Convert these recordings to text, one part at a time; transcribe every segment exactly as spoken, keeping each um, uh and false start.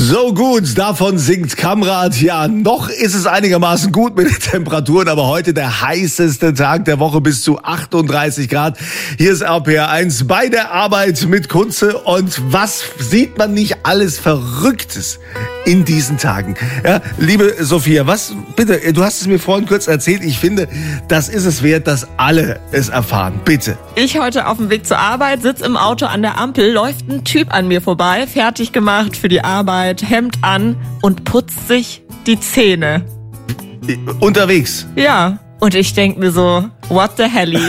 So gut, davon singt Kamrat. Ja, noch ist es einigermaßen gut mit den Temperaturen, aber heute der heißeste Tag der Woche, bis zu achtunddreißig Grad. Hier ist R P R eins bei der Arbeit mit Kunze. Und was sieht man nicht alles Verrücktes in diesen Tagen? Ja, liebe Sophia, was, bitte, du hast es mir vorhin kurz erzählt. Ich finde, das ist es wert, dass alle es erfahren. Bitte. Ich heute auf dem Weg zur Arbeit, sitze im Auto an der Ampel, läuft ein Typ an mir vorbei, fertig gemacht für die Arbeit, Hemd an und putzt sich die Zähne. Unterwegs? Ja. Und ich denke mir so, what the helly?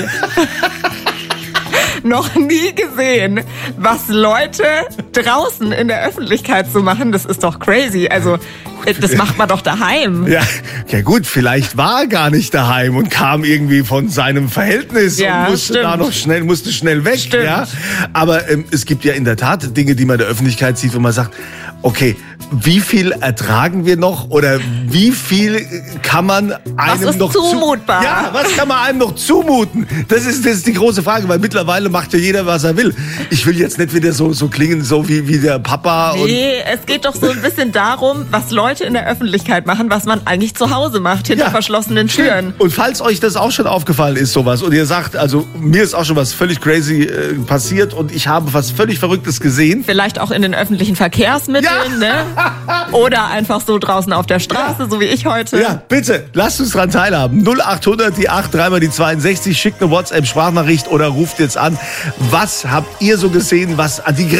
Noch nie gesehen, was Leute draußen in der Öffentlichkeit so machen. Das ist doch crazy. Also, das macht man doch daheim. Ja, ja gut, vielleicht war er gar nicht daheim und kam irgendwie von seinem Verhältnis ja, und musste stimmt. da noch schnell, musste schnell weg. Stimmt. Ja? Aber ähm, es gibt ja in der Tat Dinge, die man in der Öffentlichkeit sieht, wo man sagt, okay, wie viel ertragen wir noch oder wie viel kann man einem was ist noch zumutbar? Zu- ja, was kann man einem noch zumuten? Das ist, das ist die große Frage, weil mittlerweile macht ja jeder, was er will. Ich will jetzt nicht wieder so, so klingen, so wie, wie der Papa. Nee, es geht doch so ein bisschen darum, was Leute in der Öffentlichkeit machen, was man eigentlich zu Hause macht, hinter Ja. verschlossenen Türen. Und falls euch das auch schon aufgefallen ist, sowas, und ihr sagt, also mir ist auch schon was völlig crazy äh, passiert und ich habe was völlig Verrücktes gesehen. Vielleicht auch in den öffentlichen Verkehrsmitteln, Ja. ne? Oder einfach so draußen auf der Straße, Ja. so wie ich heute. Ja, bitte, lasst uns dran teilhaben. null achthundert, die acht, dreimal die zweiundsechzig, schickt eine WhatsApp-Sprachnachricht oder ruft jetzt an. Was habt ihr so gesehen, was an die Grenze